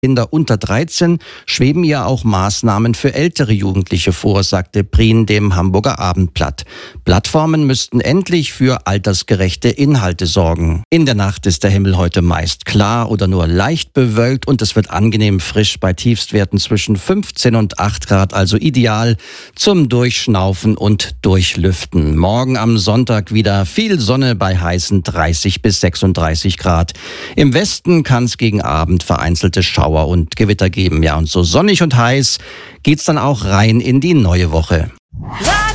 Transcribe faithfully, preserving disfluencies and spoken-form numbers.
Kinder unter dreizehn schweben ja auch Maßnahmen für ältere Jugendliche vor, sagte Prien dem Hamburger Abendblatt. Plattformen müssten endlich für altersgerechte Inhalte sorgen. In der Nacht ist der Himmel heute meist klar oder nur leicht bewölkt und es wird angenehm frisch bei Tiefstwerten zwischen fünfzehn und acht Grad, also ideal zum Durchschnaufen und Durchlüften. Morgen am Sonntag wieder viel Sonne bei heißen dreißig bis sechsunddreißig Grad. Im Westen kann es gegen Abend vereinzelte Schauer und Gewitter geben. Ja, und so sonnig und heiß geht's dann auch rein in die neue Woche.